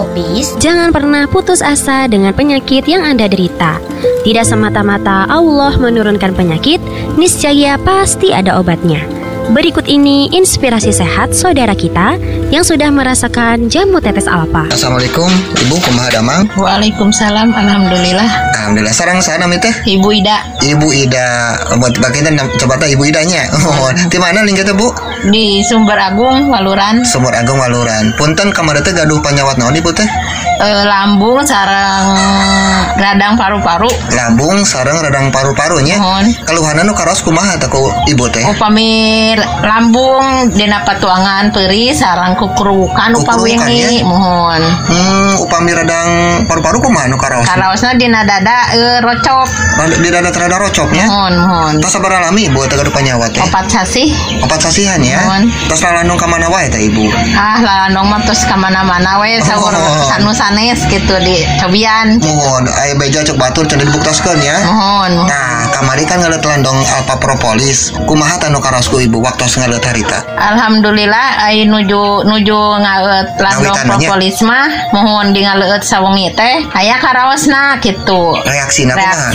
Radio Peace, jangan pernah putus asa dengan penyakit yang Anda derita. Tidak semata-mata Allah menurunkan penyakit, niscaya pasti ada obatnya. Berikut ini inspirasi sehat saudara kita yang sudah merasakan jamu tetes alpa. Assalamualaikum, Ibu kumaha damang? Waalaikumsalam, alhamdulillah. Alhamdulillah. Sareng sana teh? Ibu Ida. Ibu Ida. Buat kita coba teh Ibu Idanya. Di mana link kita, Bu? Di Sumber Agung, Waluran. Sumber Agung, Waluran. Punten kamari teh gaduh panyawat naon Ibu teh? Lambung sareng radang paru-paru. Lambung sareng radang paru-parunya. Keluhanan nu karos kumaha teh ku Ibu teh? Upami lambung dina patuangan peuri sareng kukurukan upami wingi mohon. Upami radang paru-paru kumaha nu karos? Karaosna dina dada rocop. Di dada rada rocopnya? Mohon. Tos sabaraha lami Ibu teh gaduh panyawat teh? 4 sasih. 4 sasihan ya. Tos lalandung ka mana wae teh Ibu? Lalandung mah tos ka mana-mana wae saur sanes gitu di cobian. Mohon, aya beja cek batur cenah dibuktaskeun ya. Mohon. Nah, kamari kan ngaleut landong alpa propolis. Kumaha tanu karosku Ibu waktos ngaleut harita? Alhamdulillah ai nuju ngaleut landong propolis mah mohon di ngaleut sawengi teh aya karaosna kitu. Reaksina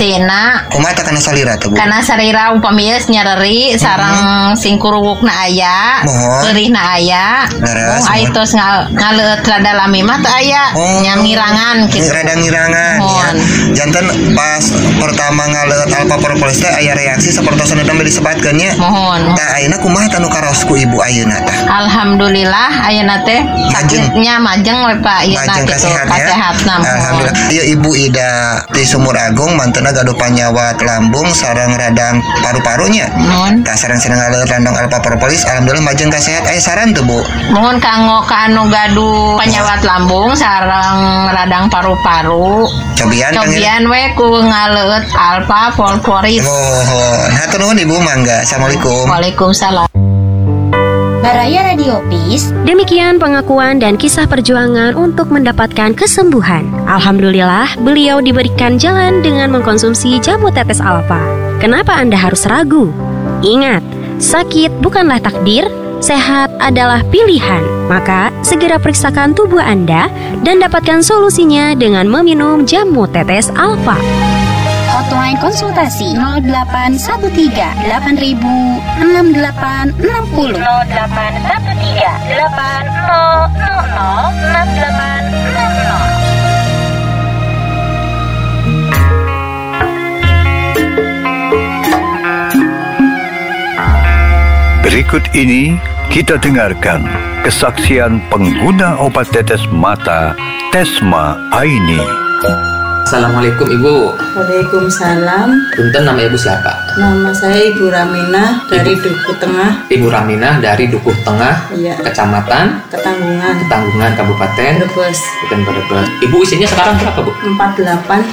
kumaha teh kana salira teh Bu? Kana salira upami geus nyareri sareng singkurugukna aya, peurihna aya. Ai tos ngaleut rada lami mah teh aya. Ngirangan gitu. Rada ngirangan ya. Janten pas pertama ngaleut alpa propolis teh aya reaksi sapertosan eta disebatkeun nya. Mohon. Tah ayeuna kumaha tanu karosku Ibu ayeuna tah? Alhamdulillah ayeuna teh sakitnya majeng we Pak ayeuna kitu kasehatna. Alhamdulillah. Ieu Ibu Ida di Sumur Agung mantenna gaduh panyawat lambung sareng radang paru-parunya. Tah sareng-sareng ngaleut landong alpa propolis alhamdulillah majeng kasehat. Aya saran teu Bu? Mohon kanggo ka anu gaduh panyawat lambung sareng radang paru-paru. Cobian we ku ngaleut alpa propolis. Hatur nuhun Ibu, mangga. Assalamualaikum. Waalaikumsalam. Baraya Radio Peace. Demikian pengakuan dan kisah perjuangan untuk mendapatkan kesembuhan. Alhamdulillah, beliau diberikan jalan dengan mengkonsumsi jamu tetes alpa. Kenapa Anda harus ragu? Ingat, sakit bukanlah takdir, sehat adalah pilihan. Maka segera periksakan tubuh Anda dan dapatkan solusinya dengan meminum jamu tetes alpa. Hotline konsultasi 0813 8000 6860 0813 8000 6860. Berikut ini kita dengarkan kesaksian pengguna obat tetes mata Tesma Aini. Assalamualaikum Ibu. Waalaikumsalam. Punten, nama Ibu siapa? Nama saya Ibu Raminah dari Dukuh Tengah. Ibu Raminah dari Dukuh Tengah. Iya. Kecamatan Ketanggungan, Kabupaten Brebes. Ibu usianya sekarang berapa Bu? 48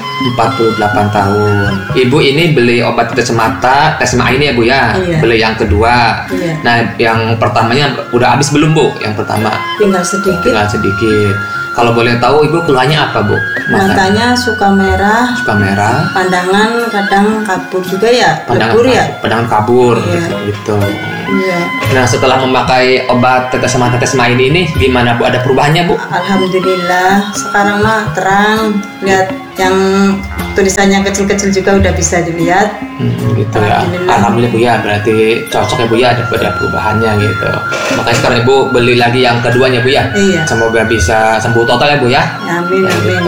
tahun. Ibu ini beli obat tetes mata Tesma Aini ya Bu ya? Iya. Beli yang kedua. Iya. Nah, yang pertamanya udah habis belum Bu? Yang pertama? Tinggal sedikit. Kalau boleh tahu Ibu keluhannya apa Bu? Matanya suka merah. Pandangan kadang kabur juga ya. Pandangan kabur gitu. Iya. Nah, setelah memakai obat tetes mata Tesma ini gimana Bu? Ada perubahannya Bu? Alhamdulillah. Sekarang mah terang. Lihat yang tulisannya kecil-kecil juga udah bisa dilihat. Gitu ya. Alhamdulillah Bu ya. Berarti cocok ya Bu ya, ada perubahannya gitu. Makanya sekarang Ibu beli lagi yang keduanya Bu ya. Iya. Semoga bisa sembuh total ya Bu ya. Amin.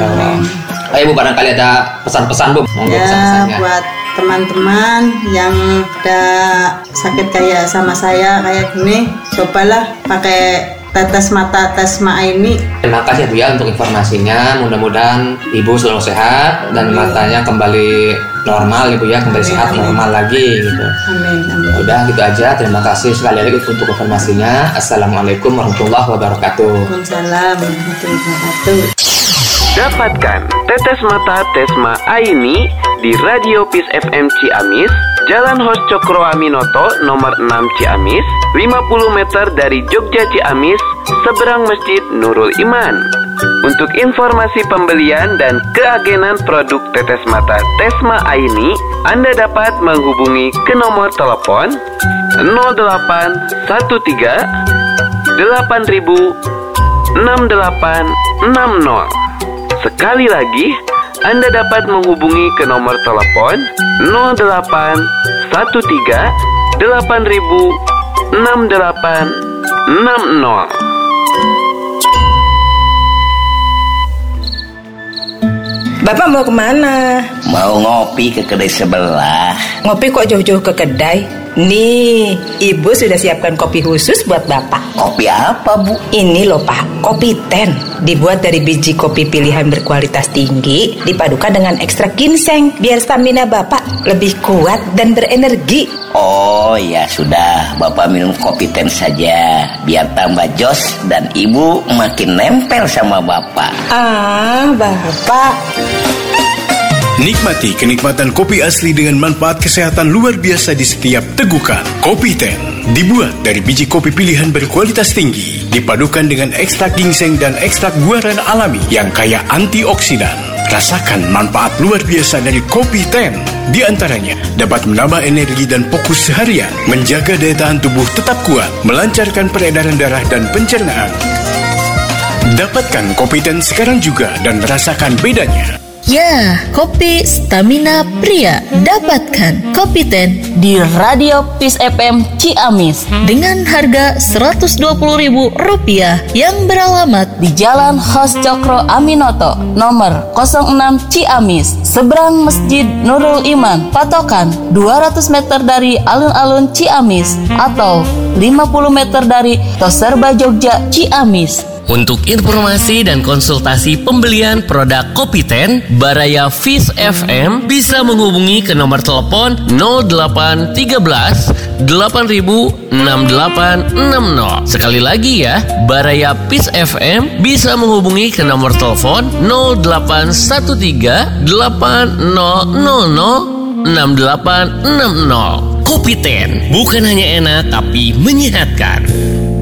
Ayo Bu, barangkali ada pesan-pesan Bu. Monggo pesan-pesannya. Buat teman-teman yang ada sakit kayak sama saya kayak gini, cobalah pakai tetes mata Tesma Aini. Terima kasih Bu ya untuk informasinya. Mudah-mudahan Ibu selalu sehat dan matanya kembali normal Ibu ya, kembali sehat normal lagi gitu. Amin. Udah gitu aja. Terima kasih sekali lagi untuk informasinya. Assalamualaikum warahmatullahi wabarakatuh. Waalaikumsalam warahmatullahi wabarakatuh. Dapatkan tetes mata Tesma Aini di Radio Peace FM Ciamis, Jalan Hos Cokro Aminoto nomor 6 Ciamis, 50 meter dari Jogja Ciamis, seberang Masjid Nurul Iman. Untuk informasi pembelian dan keagenan produk tetes mata Tesma Aini, Anda dapat menghubungi ke nomor telepon 0813 8000 6860. Sekali lagi, Anda dapat menghubungi ke nomor telepon 0813 8000 6860. Bapak mau kemana? Mau ngopi ke kedai sebelah. Ngopi kok jauh-jauh ke kedai? Nih, Ibu sudah siapkan kopi khusus buat Bapak. Kopi apa, Bu? Ini loh Pak, kopi ten. Dibuat dari biji kopi pilihan berkualitas tinggi, dipadukan dengan ekstrak ginseng, biar stamina Bapak lebih kuat dan berenergi. Oh ya sudah, Bapak minum kopi ten saja, biar tambah jos dan Ibu makin nempel sama Bapak. Ah, Bapak. Nikmati kenikmatan kopi asli dengan manfaat kesehatan luar biasa di setiap tegukan. Kopi Ten dibuat dari biji kopi pilihan berkualitas tinggi, dipadukan dengan ekstrak ginseng dan ekstrak guaran alami yang kaya antioksidan. Rasakan manfaat luar biasa dari Kopi Ten. Di antaranya dapat menambah energi dan fokus seharian, menjaga daya tahan tubuh tetap kuat, melancarkan peredaran darah dan pencernaan. Dapatkan Kopi Ten sekarang juga dan rasakan bedanya. Ya, kopi stamina pria. Dapatkan Kopi Ten di Radio Peace FM Ciamis dengan harga Rp120.000 yang beralamat di Jalan Hos Cokro Aminoto nomor 06 Ciamis, seberang Masjid Nurul Iman, patokan 200 meter dari alun-alun Ciamis atau 50 meter dari Toserba Jogja Ciamis. Untuk informasi dan konsultasi pembelian produk Kopi Ten Baraya Fish FM bisa menghubungi ke nomor telepon 0813 8000 6860. Sekali lagi ya, Baraya Fish FM bisa menghubungi ke nomor telepon 0813 8000 6860. Kopi Ten bukan hanya enak tapi menyehatkan.